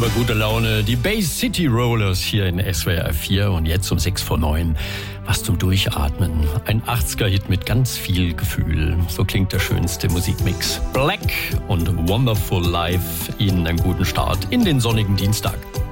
immer gute Laune. Die Bay City Rollers hier in SWR 4 und jetzt um 6 vor 9. Was zum Durchatmen. Ein 80er-Hit mit ganz viel Gefühl. So klingt der schönste Musikmix. Black und Wonderful Life. Ihnen einen guten Start in den sonnigen Dienstag.